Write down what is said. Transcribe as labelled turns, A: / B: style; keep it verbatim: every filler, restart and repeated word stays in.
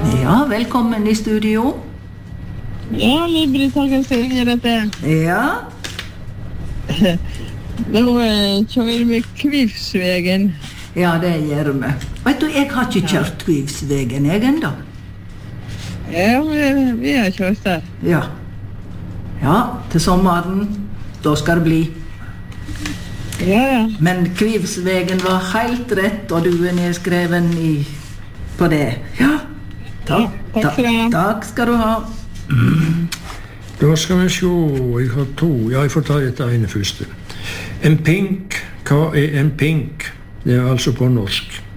A: Ja, velkommen i studio.
B: Ja, Liv-Britt Hagensen ringer dette.
A: Ja.
B: Nå eh, kjører vi Kvivsvegen.
A: Ja, det gjør vi. Vet du, jeg har ikke kjørt Kvivsvegen, jeg enda.
B: Ja, vi, vi har kjørt der.
A: Ja. Ja, til sommeren, da skal det bli.
B: Ja, ja.
A: Men Kvivsvegen var helt rett, og du er nedskreven i, på det. Ja, takk,
B: Ja, takk skal du ha.
A: Takk skal du ha.
C: Da skal vi se, jeg har to. Ja, jeg får ta dette ene første. En pink, hva er en pink? Det er altså på norsk.